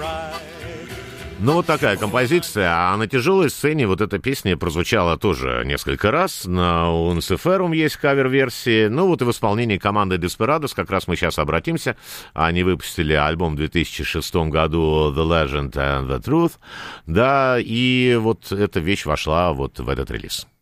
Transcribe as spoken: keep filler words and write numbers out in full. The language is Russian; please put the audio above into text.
Ну, вот такая композиция. А на тяжелой сцене вот эта песня прозвучала тоже несколько раз. На Унциферум есть кавер-версии. Ну, вот и в исполнении команды Desperados как раз мы сейчас обратимся. Они выпустили альбом в две тысячи шестом году The Legend and the Truth. Да, и вот эта вещь вошла вот в этот релиз.